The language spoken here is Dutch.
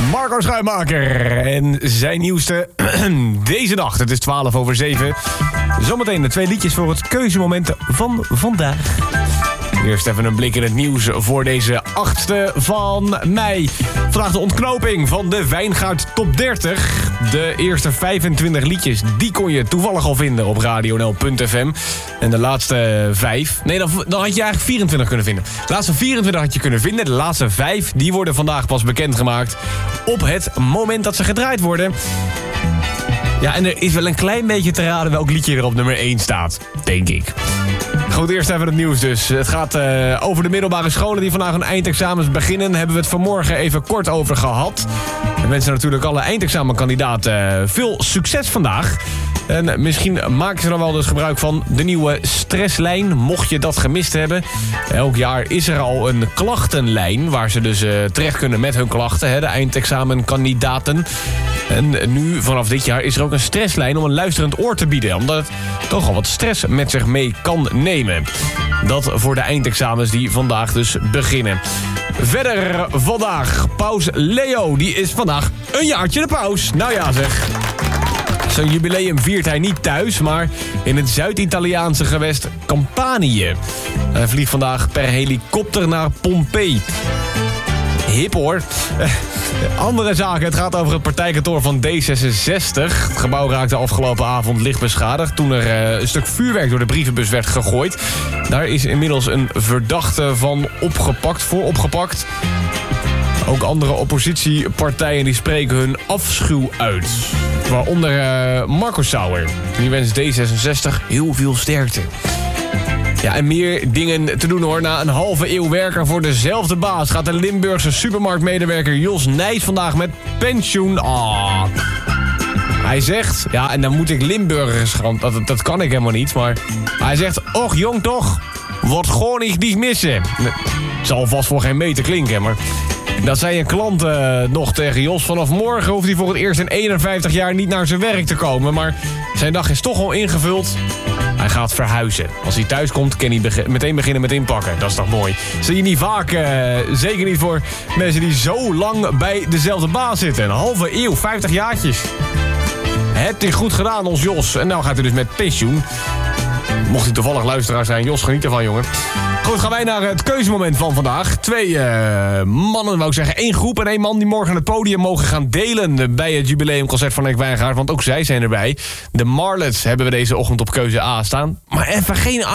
Marco Schuimaker en zijn nieuwste deze nacht. Het is 7:12. Zometeen de 2 liedjes voor het keuzemoment van vandaag. Eerst even een blik in het nieuws voor deze 8e van mei. Vandaag de ontknoping van de Wijngaard Top 30. De eerste 25 liedjes, die kon je toevallig al vinden op radionl.fm. En de laatste 5... Nee, dan had je eigenlijk 24 kunnen vinden. De laatste 24 had je kunnen vinden. De laatste 5, die worden vandaag pas bekendgemaakt op het moment dat ze gedraaid worden. Ja, en er is wel een klein beetje te raden welk liedje er op nummer 1 staat. Denk ik. Goed, eerst even het nieuws dus. Het gaat over de middelbare scholen die vandaag hun eindexamens beginnen. Hebben we het vanmorgen even kort over gehad. We wensen natuurlijk alle eindexamenkandidaten veel succes vandaag. En misschien maken ze dan wel dus gebruik van de nieuwe stresslijn, mocht je dat gemist hebben. Elk jaar is er al een klachtenlijn waar ze dus terecht kunnen met hun klachten, de eindexamenkandidaten. En nu, vanaf dit jaar, is er ook een stresslijn om een luisterend oor te bieden, omdat het toch al wat stress met zich mee kan nemen. Dat voor de eindexamens die vandaag dus beginnen. Verder vandaag, paus Leo, die is vandaag een jaartje de paus. Nou ja zeg. Zijn jubileum viert hij niet thuis, maar in het Zuid-Italiaanse gewest Campanië. Hij vliegt vandaag per helikopter naar Pompeii. Hip hoor. Andere zaken, het gaat over het partijkantoor van D66. Het gebouw raakte afgelopen avond licht beschadigd toen er een stuk vuurwerk door de brievenbus werd gegooid. Daar is inmiddels een verdachte van opgepakt. Ook andere oppositiepartijen die spreken hun afschuw uit. Waaronder Marco Sauer. Die wenst D66 heel veel sterkte. Ja, en meer dingen te doen hoor. Na een halve eeuw werken voor dezelfde baas gaat de Limburgse supermarktmedewerker Jos Nijs vandaag met pensioen. Hij zegt, ja, en dan moet ik Limburgers gaan, dat kan ik helemaal niet, maar hij zegt, och jong toch, wat gewoon niet missen. Het zal vast voor geen meter klinken, maar dat zei een klant nog tegen Jos. Vanaf morgen hoeft hij voor het eerst in 51 jaar niet naar zijn werk te komen. Maar zijn dag is toch al ingevuld. Hij gaat verhuizen. Als hij thuis komt, kan hij meteen beginnen met inpakken. Dat is toch mooi. Zie je niet vaak, zeker niet voor mensen die zo lang bij dezelfde baas zitten. Een halve eeuw, 50 jaartjes. Het is goed gedaan, ons Jos. En nou gaat hij dus met pensioen. Mocht hij toevallig luisteraar zijn, Jos, geniet ervan, jongen. Goed, gaan wij naar het keuzemoment van vandaag. 2 mannen, wou ik zeggen. 1 groep en 1 man die morgen het podium mogen gaan delen bij het jubileumconcert van Erik Wijngaard. Want ook zij zijn erbij. De Marlets hebben we deze ochtend op keuze A staan. Maar even geen